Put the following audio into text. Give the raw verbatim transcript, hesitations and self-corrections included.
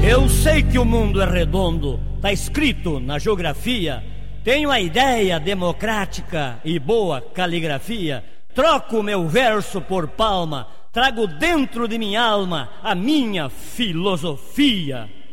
Eu sei que o mundo é redondo, tá escrito na geografia. Tenho a ideia democrática e boa caligrafia. Troco meu verso por palma, trago dentro de minha alma a minha filosofia.